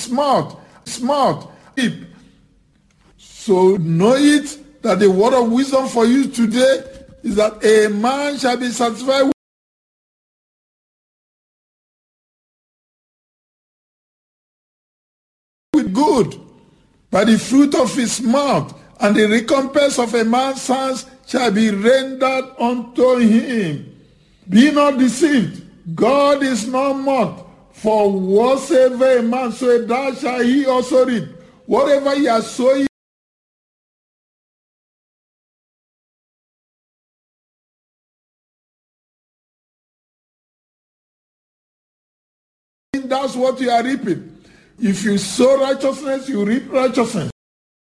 his mouth. So know it that the word of wisdom for you today is that a man shall be satisfied with good by the fruit of his mouth, and the recompense of a man's hands shall be rendered unto him. Be not deceived. God is not mocked. For whatsoever a man soweth, that shall he also reap. Whatever he has sown, that's what you are reaping. If you sow righteousness, you reap righteousness.